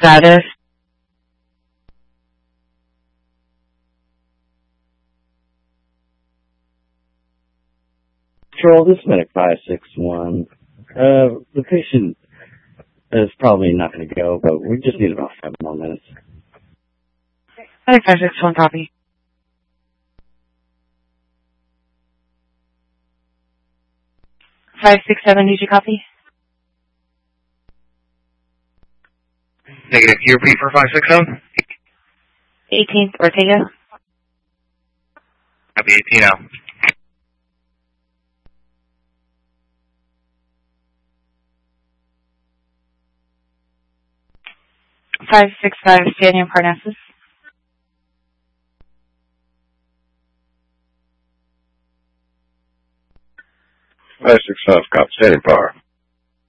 Status. Control, this is Medic 561. The patient is probably not going to go, but we just need about 7 more minutes. Medic 561, copy. (567), did you copy? Negative. Can you repeat for 567? 18th, Ortega. Copy 18 now. (565), Daniel Parnassus. (565), copy, standing power.